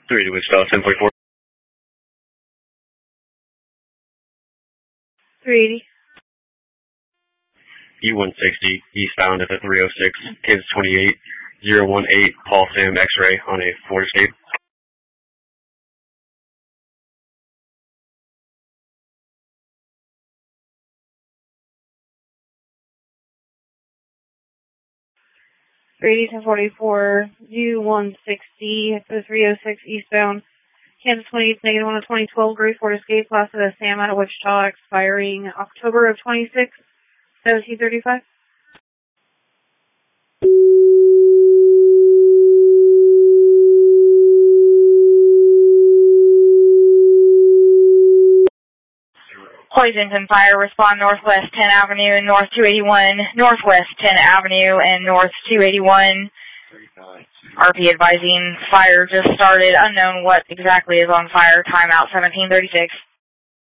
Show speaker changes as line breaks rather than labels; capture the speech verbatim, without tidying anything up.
three eighty Wichita, ten forty-four.
three eighty.
U one sixty, eastbound at the three oh six, Kansas twenty-eight, zero one eight, Paul Sam X-ray on a Ford Escape.
three eighty, ten forty-four, U one sixty, the three oh six, eastbound, Kansas twenty-eight, negative one of twenty twelve, gray Ford Escape, class of the Sam out of Wichita, expiring October of twenty-six, seventeen thirty-five.
Poisonton Fire, respond northwest ten Avenue, north two eighty-one, northwest ten Avenue, and north two eighty-one. R P advising fire just started. Unknown what exactly is on fire. Timeout seventeen thirty-six.